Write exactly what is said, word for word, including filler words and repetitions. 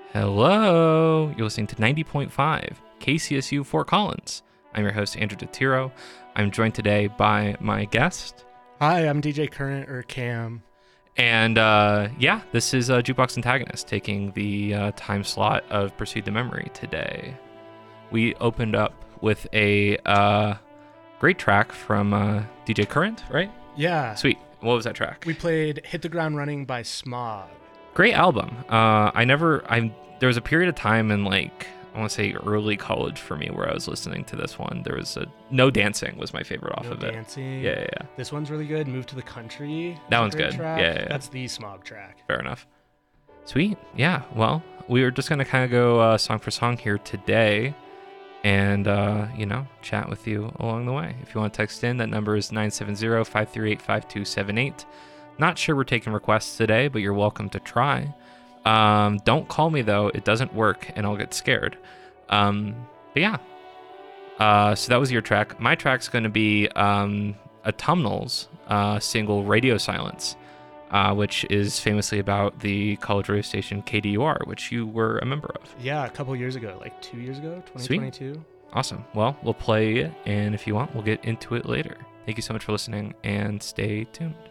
Hello, you're listening to ninety point five K C S U Fort Collins. I'm your host, Andrew DeTiro. I'm joined today by my guest. Hi, I'm D J Current, or Cam. And uh, yeah, this is uh, Jukebox Antagonist taking the uh, time slot of Proceed to Memory today. We opened up with a uh, great track from uh, D J Current, right? Yeah. Sweet. What was that track? We played Hit the Ground Running by Smog. Great album. Uh, I never, I there was a period of time in like, I want to say early college for me where I was listening to this one. There was a, No Dancing was my favorite off No of it. Dancing. Yeah, yeah, yeah. This one's really good. Move to the Country. That is a one's great good. track. Yeah, yeah, yeah. That's the Smog track. Fair enough. Sweet. Yeah. Well, we were just going to kind of go uh, song for song here today and, uh, you know, chat with you along the way. If you want to text in, that number is nine seven zero, five three eight, five two seven eight. Not sure we're taking requests today, but you're welcome to try. Um, don't call me, though. It doesn't work, and I'll get scared. Um, but yeah. Uh, so that was your track. My track's going to be um, Autumnal's uh, single Radio Silence, uh, which is famously about the college radio station K D U R, which you were a member of. Yeah, a couple years ago, like two years ago, twenty twenty-two. Sweet. Awesome. Well, we'll play it, and if you want, we'll get into it later. Thank you so much for listening, and stay tuned.